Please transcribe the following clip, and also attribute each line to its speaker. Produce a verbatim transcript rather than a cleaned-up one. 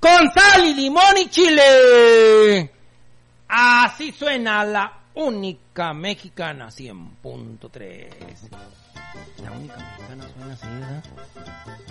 Speaker 1: con sal y limón y chile. Así suena la única mexicana cien punto tres. La única mexicana suena así, ¿verdad?